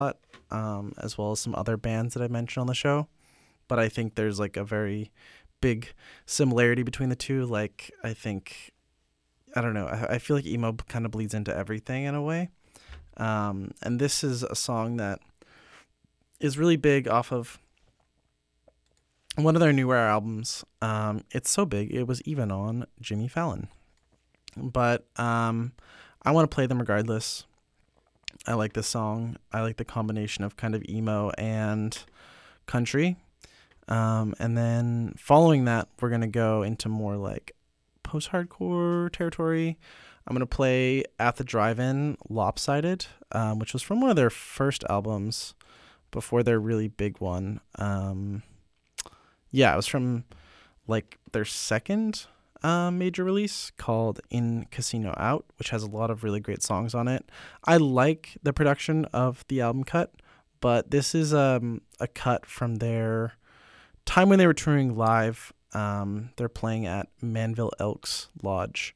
as well as some other bands that I mentioned on the show. But I think there's like a very big similarity between the two. Like, I don't know, I feel like emo kind of bleeds into everything in a way. And this is a song that is really big off of one of their newer albums. It's so big, it was even on Jimmy Fallon. But I want to play them regardless. I like this song. I like the combination of kind of emo and country. And then following that, we're going to go into more like post-hardcore territory. I'm going to play At the Drive-In Lopsided, which was from one of their first albums before their really big one. Yeah, it was from like their second major release called In Casino Out, which has a lot of really great songs on it. I like the production of the album cut, but this is a cut from their time when they were touring live. They're playing at Manville Elks Lodge.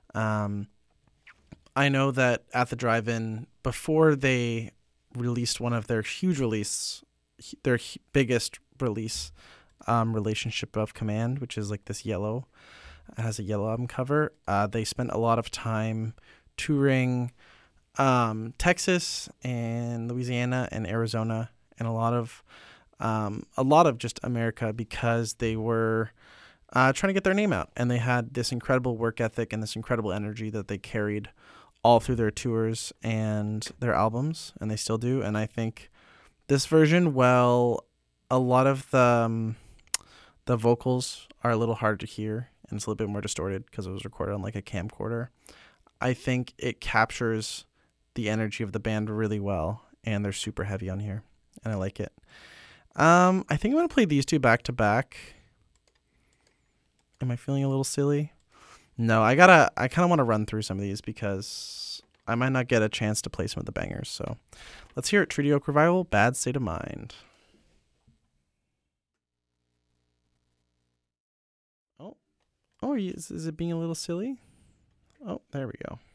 I know that at the drive-in, before they released one of their huge release, their biggest release, Relationship of Command, which is like this yellow, it has a yellow album cover. They spent a lot of time touring Texas and Louisiana and Arizona and a lot of just America because they were trying to get their name out, and they had this incredible work ethic and this incredible energy that they carried all through their tours and their albums, and they still do. And I think this version, well, a lot of the vocals are a little hard to hear and it's a little bit more distorted because it was recorded on like a camcorder. I think it captures the energy of the band really well, and they're super heavy on here, and I like it. I think I'm gonna play these two back to back. Am I feeling a little silly? No, I kind of want to run through some of these because I might not get a chance to play some of the bangers. So let's hear it. Treaty Oak Revival, Bad State of Mind. Oh, is it being a little silly? Oh, there we go.